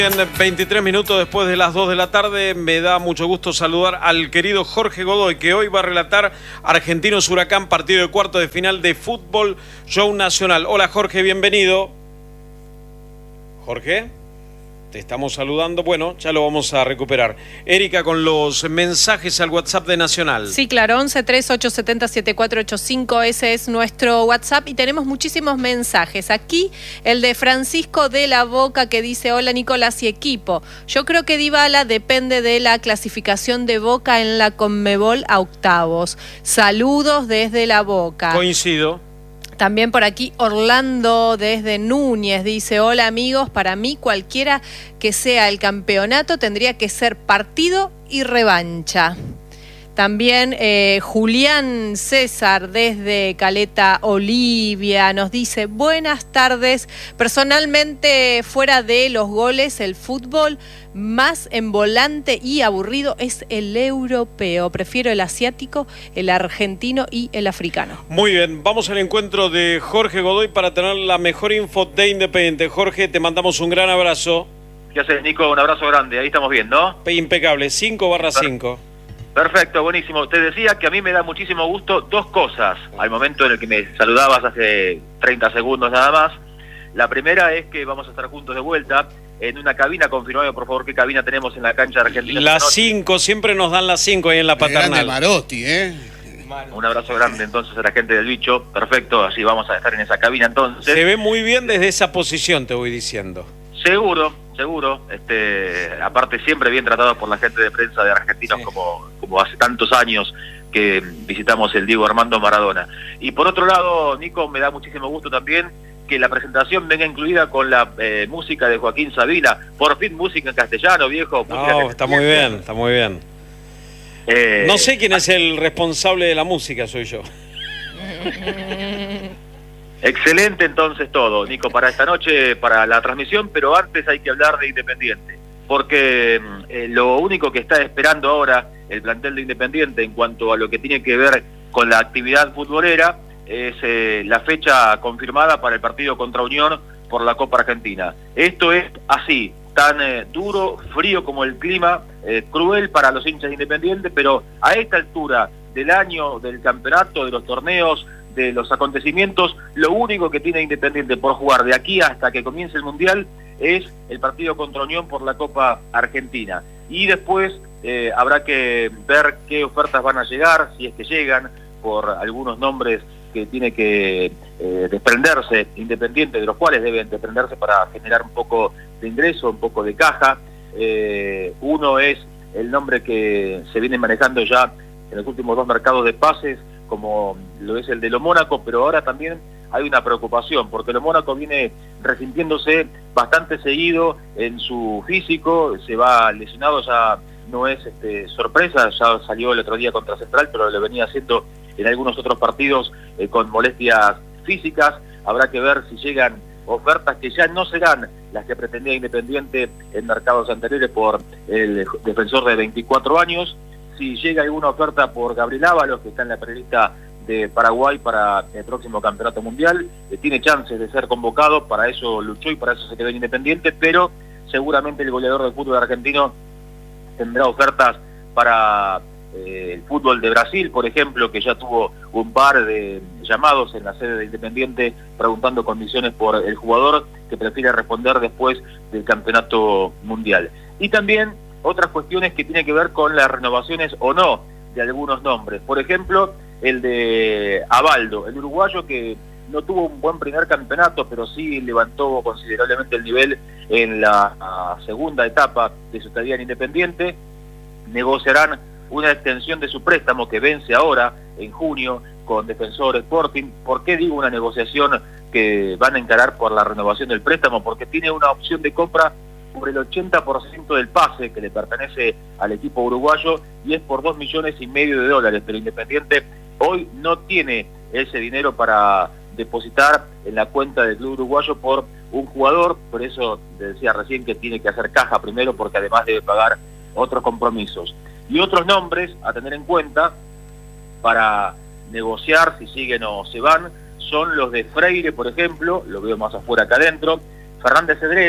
En 23 minutos después de las 2 de la tarde, me da mucho gusto saludar al querido Jorge Godoy, que hoy va a relatar Argentinos Huracán, partido de cuarto de final de Fútbol Show Nacional. Hola Jorge, bienvenido. Jorge, te estamos saludando. Bueno, ya lo vamos a recuperar. Erika, con los mensajes al WhatsApp de Nacional. Sí, claro, 1138707485, ese es nuestro WhatsApp y tenemos muchísimos mensajes. Aquí el de Francisco de la Boca que dice: hola Nicolás y equipo. Yo creo que Dybala depende de la clasificación de Boca en la Conmebol a octavos. Saludos desde la Boca. Coincido. También por aquí Orlando desde Núñez dice: hola amigos, para mí cualquiera que sea el campeonato tendría que ser partido y revancha. También Julián César desde Caleta Olivia nos dice: buenas tardes, personalmente fuera de los goles el fútbol más envolante y aburrido es el europeo, prefiero el asiático, el argentino y el africano. Muy bien, vamos al encuentro de Jorge Godoy para tener la mejor info de Independiente. Jorge, te mandamos un gran abrazo. ¿Qué haces, Nico? Un abrazo grande, ahí estamos bien, ¿no? Impecable, 5/5. Perfecto, buenísimo. Te decía que a mí me da muchísimo gusto dos cosas al momento en el que me saludabas hace 30 segundos nada más. La primera es que vamos a estar juntos de vuelta en una cabina. Confirmame por favor qué cabina tenemos en la cancha de Argentina. Las 5, siempre nos dan las 5 ahí en la Paternal. Grande Marotti, Un abrazo grande entonces a la gente del Bicho. Perfecto, así vamos a estar en esa cabina entonces. Se ve muy bien desde esa posición, te voy diciendo. Seguro. Aparte siempre bien tratados por la gente de prensa de Argentinos, sí, como hace tantos años que visitamos el Diego Armando Maradona. Y por otro lado, Nico, me da muchísimo gusto también que la presentación venga incluida con la música de Joaquín Sabina. Por fin música en castellano, viejo. No, está muy bien, está muy bien. No sé quién es el responsable de la música, soy yo. Excelente entonces todo, Nico, para esta noche, para la transmisión, pero antes hay que hablar de Independiente, porque lo único que está esperando ahora el plantel de Independiente en cuanto a lo que tiene que ver con la actividad futbolera es la fecha confirmada para el partido contra Unión por la Copa Argentina. Esto es así, tan duro, frío como el clima, cruel para los hinchas de Independiente, pero a esta altura del año, del campeonato, de los torneos, de los acontecimientos, lo único que tiene Independiente por jugar de aquí hasta que comience el Mundial es el partido contra Unión por la Copa Argentina. Y después habrá que ver qué ofertas van a llegar, si es que llegan, por algunos nombres que tiene que desprenderse Independiente, de los cuales deben desprenderse para generar un poco de ingreso, un poco de caja. Uno es el nombre que se viene manejando ya en los últimos dos mercados de pases, como lo es el de Lo Mónaco, pero ahora también hay una preocupación, porque Lo Mónaco viene resintiéndose bastante seguido en su físico, se va lesionado, ya no es sorpresa, ya salió el otro día contra Central, pero lo venía haciendo en algunos otros partidos con molestias físicas. Habrá que ver si llegan ofertas que ya no serán las que pretendía Independiente en mercados anteriores por el defensor de 24 años, si llega alguna oferta por Gabriel Ábalos, que está en la prelista de Paraguay para el próximo campeonato mundial, tiene chances de ser convocado, para eso luchó y para eso se quedó en Independiente, pero seguramente el goleador del fútbol argentino tendrá ofertas para el fútbol de Brasil, por ejemplo, que ya tuvo un par de llamados en la sede de Independiente preguntando condiciones por el jugador, que prefiere responder después del campeonato mundial. Y también otras cuestiones que tienen que ver con las renovaciones o no de algunos nombres. Por ejemplo, el de Abaldo, el uruguayo que no tuvo un buen primer campeonato, pero sí levantó considerablemente el nivel en la segunda etapa de su estadía en Independiente. Negociarán una extensión de su préstamo que vence ahora, en junio, con Defensor Sporting. ¿Por qué digo una negociación que van a encarar por la renovación del préstamo? Porque tiene una opción de compra por el 80% del pase que le pertenece al equipo uruguayo y es por $2,5 millones, pero Independiente hoy no tiene ese dinero para depositar en la cuenta del club uruguayo por un jugador. Por eso decía recién que tiene que hacer caja primero, porque además debe pagar otros compromisos. Y otros nombres a tener en cuenta para negociar si siguen o se van son los de Freire, por ejemplo, lo veo más afuera que adentro, Fernández Cedrés,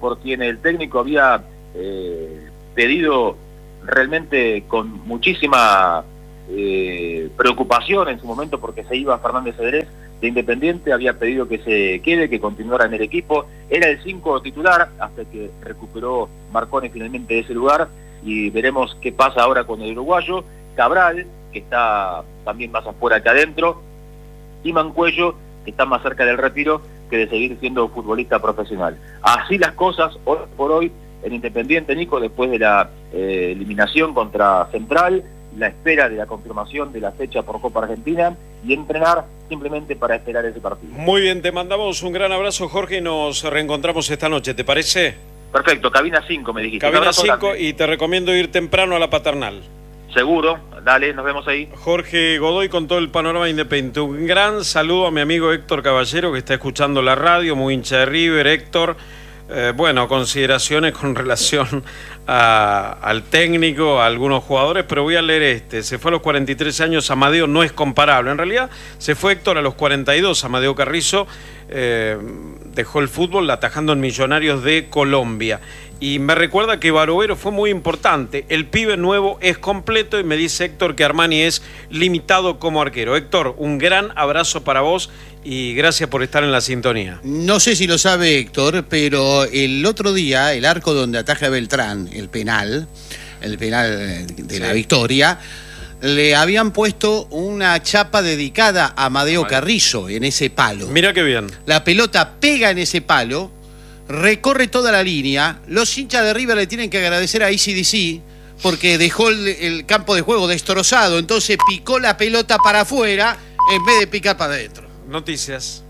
por quien el técnico había pedido realmente con muchísima preocupación en su momento, porque se iba Fernández Cedrés de Independiente, había pedido que se quede, que continuara en el equipo. Era el 5 titular hasta que recuperó Marconi finalmente ese lugar, y veremos qué pasa ahora con el uruguayo. Cabral, que está también más afuera que adentro, y Mancuello, que está más cerca del retiro que de seguir siendo futbolista profesional. Así las cosas hoy por hoy en Independiente, Nico, después de la eliminación contra Central, la espera de la confirmación de la fecha por Copa Argentina y entrenar simplemente para esperar ese partido. Muy bien, te mandamos un gran abrazo, Jorge, y nos reencontramos esta noche, ¿te parece? Perfecto, cabina 5 me dijiste. Cabina 5, y te recomiendo ir temprano a la Paternal. Seguro, dale, nos vemos ahí. Jorge Godoy con todo el panorama independiente. Un gran saludo a mi amigo Héctor Caballero, que está escuchando la radio, muy hincha de River. Héctor, bueno, consideraciones con relación al técnico, a algunos jugadores, pero voy a leer se fue a los 43 años, Amadeo no es comparable. En realidad se fue Héctor a los 42, Amadeo Carrizo dejó el fútbol atajando en Millonarios de Colombia. Y me recuerda que Barovero fue muy importante. El pibe nuevo es completo, y me dice Héctor que Armani es limitado como arquero. Héctor, un gran abrazo para vos y gracias por estar en la sintonía. No sé si lo sabe Héctor, pero el otro día, el arco donde ataja Beltrán, el penal de la victoria, le habían puesto una chapa dedicada a Amadeo Carrizo en ese palo. Mira qué bien. La pelota pega en ese palo, recorre toda la línea. Los hinchas de River le tienen que agradecer a AC/DC porque dejó el campo de juego destrozado, entonces picó la pelota para afuera en vez de picar para adentro. Noticias.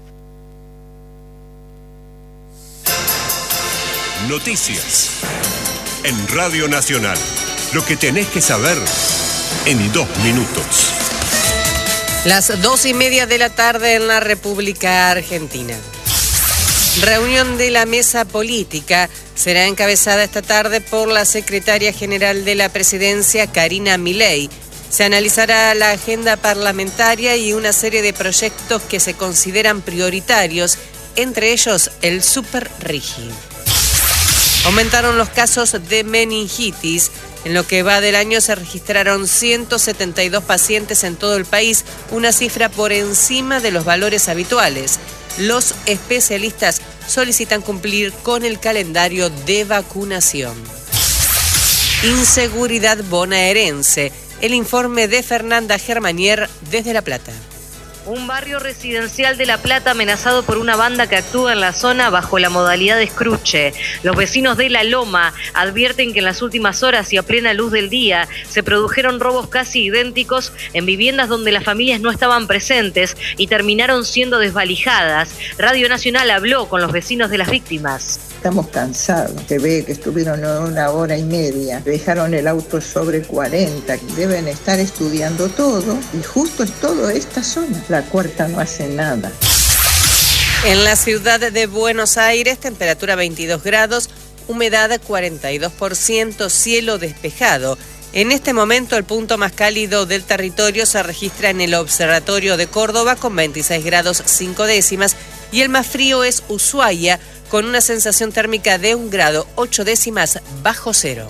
Noticias en Radio Nacional. Lo que tenés que saber en 2 minutos. Las 2:30 de la tarde en la República Argentina. Reunión de la mesa política será encabezada esta tarde por la secretaria general de la presidencia, Karina Milei. Se analizará la agenda parlamentaria y una serie de proyectos que se consideran prioritarios, entre ellos el Super Rigi. Aumentaron los casos de meningitis. En lo que va del año se registraron 172 pacientes en todo el país, una cifra por encima de los valores habituales. Los especialistas solicitan cumplir con el calendario de vacunación. Inseguridad bonaerense. El informe de Fernanda Germanier desde La Plata. Un barrio residencial de La Plata amenazado por una banda que actúa en la zona bajo la modalidad de escruche. Los vecinos de La Loma advierten que en las últimas horas y a plena luz del día se produjeron robos casi idénticos en viviendas donde las familias no estaban presentes y terminaron siendo desvalijadas. Radio Nacional habló con los vecinos de las víctimas. Estamos cansados, se ve que estuvieron 1 hora y media, dejaron el auto sobre 40, deben estar estudiando todo y justo es todo esta zona. La cuarta no hace nada. En la ciudad de Buenos Aires, temperatura 22 grados, humedad 42%, cielo despejado. En este momento el punto más cálido del territorio se registra en el Observatorio de Córdoba con 26 grados 5 décimas y el más frío es Ushuaia con una sensación térmica de 1 grado 8 décimas bajo cero.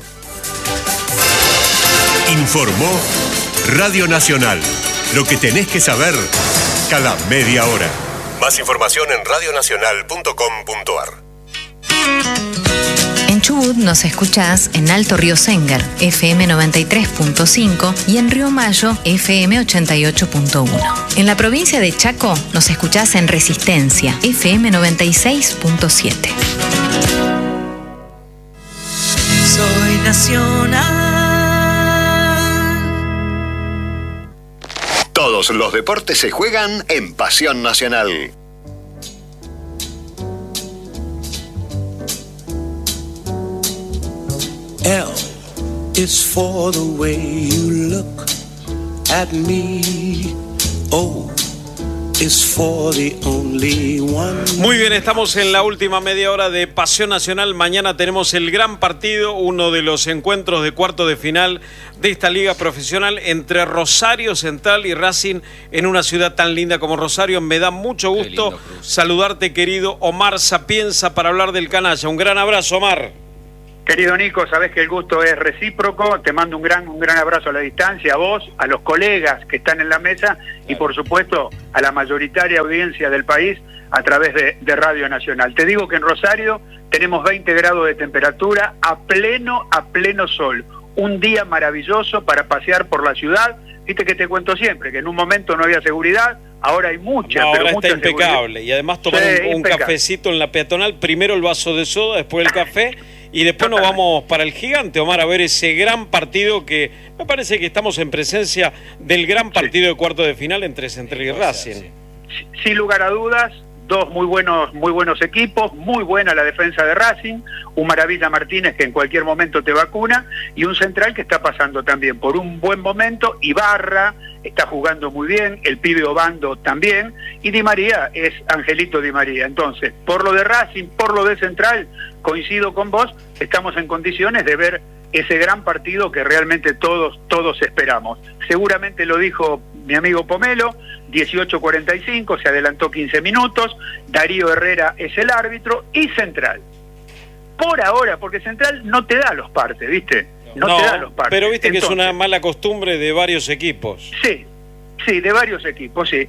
Informó Radio Nacional. Lo que tenés que saber cada media hora. Más información en radionacional.com.ar. En Chubut nos escuchás en Alto Río Sengar, FM 93.5 y en Río Mayo, FM 88.1. En la provincia de Chaco nos escuchás en Resistencia, FM 96.7. Soy nacional. Todos los deportes se juegan en Pasión Nacional. L is for the way you look at me. O is for the only one. Muy bien, estamos en la última media hora de Pasión Nacional. Mañana tenemos el gran partido, uno de los encuentros de cuarto de final de esta liga profesional entre Rosario Central y Racing en una ciudad tan linda como Rosario. Me da mucho gusto saludarte, querido Omar Sapienza, para hablar del canalla. Un gran abrazo, Omar. Querido Nico, sabés que el gusto es recíproco, te mando un gran abrazo a la distancia, a vos, a los colegas que están en la mesa y por supuesto a la mayoritaria audiencia del país a través de Radio Nacional. Te digo que en Rosario tenemos 20 grados de temperatura a pleno sol, un día maravilloso para pasear por la ciudad. Viste que te cuento siempre, que en un momento no había seguridad, ahora hay mucha, no, pero ahora mucha está impecable, seguridad. y además tomar un cafecito en la peatonal, primero el vaso de soda, después el café, y después nos vamos para el Gigante, Omar, a ver ese gran partido que me parece que estamos en presencia del gran partido de cuarto de final entre Central y Racing. Sin lugar a dudas, dos muy buenos equipos, muy buena la defensa de Racing, un Maravilla Martínez que en cualquier momento te vacuna, y un Central que está pasando también por un buen momento. Ibarra está jugando muy bien, el pibe Obando también, y Di María es Angelito Di María. Entonces, por lo de Racing, por lo de Central, coincido con vos, estamos en condiciones de ver ese gran partido que realmente todos esperamos. Seguramente lo dijo mi amigo Pomelo, 18:45, se adelantó 15 minutos, Darío Herrera es el árbitro, y Central. Por ahora, porque Central no te da los partes, ¿viste? No te da los partes. Pero viste. Entonces, que es una mala costumbre de varios equipos. Sí, de varios equipos, sí.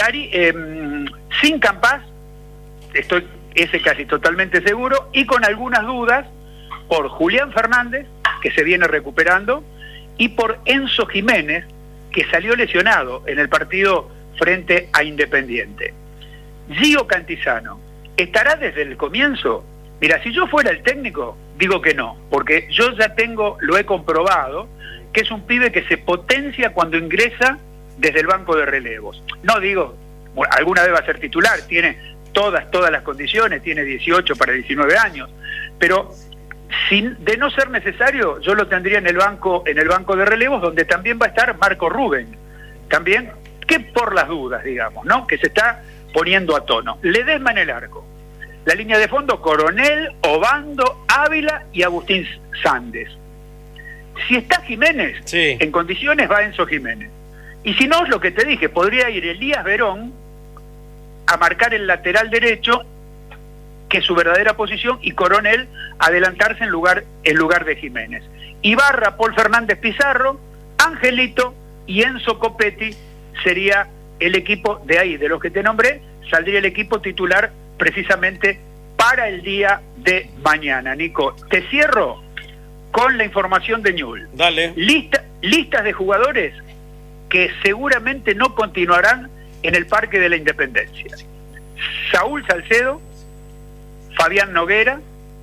Sin Campás, estoy casi totalmente seguro, y con algunas dudas por Julián Fernández, que se viene recuperando, y por Enzo Jiménez, que salió lesionado en el partido frente a Independiente. Gio Cantizano, ¿estará desde el comienzo? Mira, si yo fuera el técnico, digo que no, porque yo ya lo he comprobado, que es un pibe que se potencia cuando ingresa desde el banco de relevos. No digo, bueno, alguna vez va a ser titular, tiene todas las condiciones, tiene 18 para 19 años, pero de no ser necesario, yo lo tendría en el banco de relevos, donde también va a estar Marco Rubén, también, que por las dudas, digamos, ¿no? Que se está poniendo a tono. Ledesma en el arco. La línea de fondo, Coronel, Obando, Ávila y Agustín Sandes. Si está Jiménez, en condiciones va Enzo Jiménez. Y si no, es lo que te dije, podría ir Elías Verón a marcar el lateral derecho, que es su verdadera posición, y Coronel adelantarse en lugar de Jiménez. Ibarra, Paul Fernández Pizarro, Angelito y Enzo Copetti sería el equipo de ahí, de los que te nombré, saldría el equipo titular precisamente para el día de mañana. Nico, te cierro con la información de Ñul. Dale. Listas de jugadores que seguramente no continuarán en el Parque de la Independencia. Saúl Salcedo, Fabián Noguera,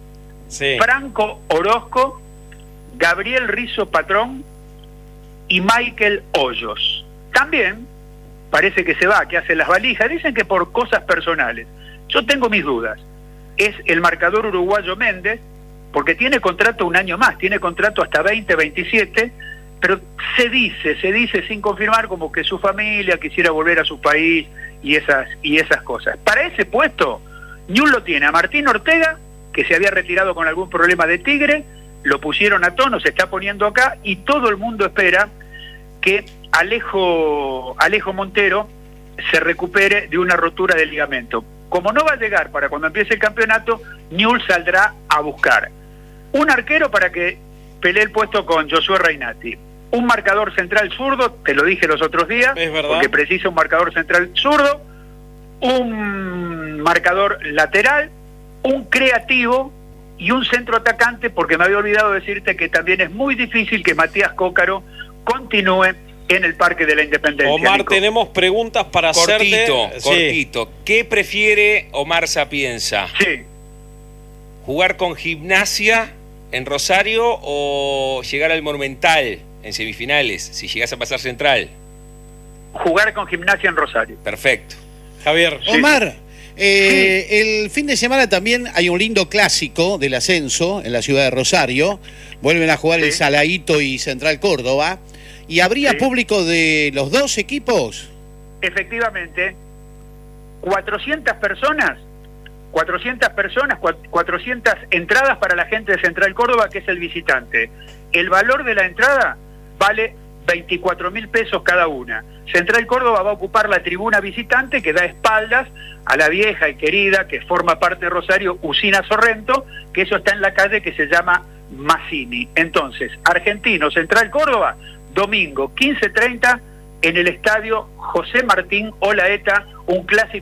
Franco Orozco, Gabriel Rizzo Patrón y Michael Hoyos. También parece que se va, que hace las valijas, dicen que por cosas personales. Yo tengo mis dudas. Es el marcador uruguayo Méndez, porque tiene contrato un año más, tiene contrato hasta 2027, pero se dice sin confirmar, como que su familia quisiera volver a su país y esas cosas. Para ese puesto, Ñul lo tiene a Martín Ortega, que se había retirado con algún problema de Tigre, lo pusieron a tono, se está poniendo acá, y todo el mundo espera que Alejo Montero se recupere de una rotura de ligamento. Como no va a llegar para cuando empiece el campeonato, Ñul saldrá a buscar un arquero para que pelee el puesto con Josué Reinati, un marcador central zurdo, te lo dije los otros días, porque precisa un marcador central zurdo, un marcador lateral, un creativo y un centro atacante, porque me había olvidado decirte que también es muy difícil que Matías Cócaro continúe en el Parque de la Independencia. Omar, Nico, tenemos preguntas para hacerte. Cortito. ¿Qué prefiere Omar Sapienza? ¿Jugar con Gimnasia en Rosario o llegar al Monumental en semifinales, si llegás a pasar Central? Jugar con Gimnasia en Rosario. Perfecto. Javier. Omar, el fin de semana también hay un lindo clásico del ascenso en la ciudad de Rosario. Vuelven a jugar el Saladito y Central Córdoba. ¿Y habría público de los dos equipos? Efectivamente, 400 personas, 400 entradas para la gente de Central Córdoba, que es el visitante. El valor de la entrada vale 24.000 pesos cada una. Central Córdoba va a ocupar la tribuna visitante, que da espaldas a la vieja y querida, que forma parte de Rosario, Usina Sorrento, que eso está en la calle que se llama Mazzini. Entonces, Argentino, Central Córdoba, domingo 15:30 en el estadio José Martín Olaeta, un clásico